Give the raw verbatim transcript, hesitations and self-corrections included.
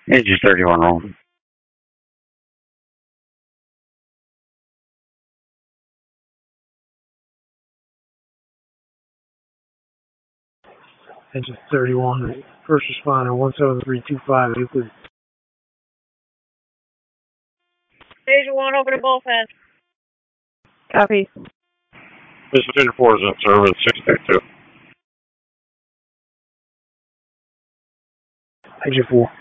Engine thirty-one rolling. Engine thirty-one, first responder one seven three two five, Euclid. Station one, open to both ends. Copy. Station four is in service, six two two. Engine four.